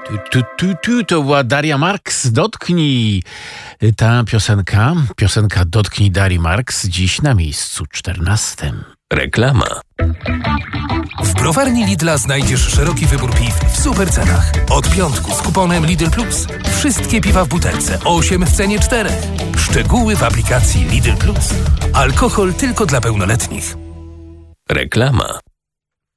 To była Daria Marks, Dotknij. Ta piosenka Dotknij Darii Marks dziś na miejscu 14. Reklama. W browarni Lidla znajdziesz szeroki wybór piw w super cenach. Od piątku z kuponem Lidl Plus. Wszystkie piwa w butelce, 8 w cenie 4. Szczegóły w aplikacji Lidl Plus. Alkohol tylko dla pełnoletnich. Reklama.